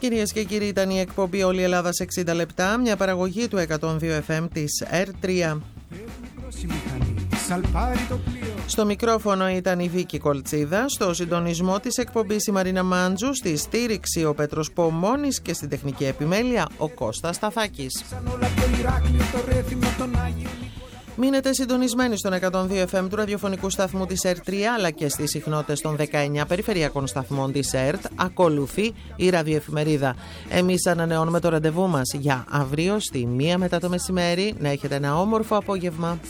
Κυρίες και κύριοι, ήταν η εκπομπή Όλη η Ελλάδα σε 60 λεπτά, μια παραγωγή του 102 FM της R3. Στο μικρόφωνο ήταν η Βίκη Κολτσίδα, στο συντονισμό της εκπομπής η Μαρίνα Μάντζου, στη στήριξη ο Πέτρος Πομώνης και στην τεχνική επιμέλεια ο Κώστας Σταθάκης. Μείνετε συντονισμένοι στον 102 FM του ραδιοφωνικού σταθμού της R3 αλλά και στις συχνότητες των 19 περιφερειακών σταθμών της ΕΡΤ. Ακολουθεί η ραδιοεφημερίδα. Εμείς ανανεώνουμε το ραντεβού μας για αύριο στη 1 μετά το μεσημέρι. Να έχετε ένα όμορφο απόγευμα.